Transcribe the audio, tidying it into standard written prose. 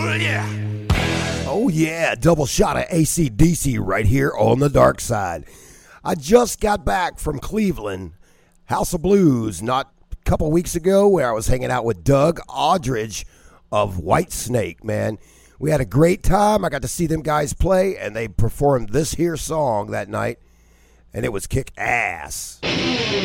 Oh yeah, double shot of AC/DC right here on the dark side. I just got back from Cleveland, House of Blues, not a couple weeks ago, where I was hanging out with Doug Aldridge of Whitesnake, man. We had a great time. I got to see them guys play, and they performed this here song that night, and it was kick ass.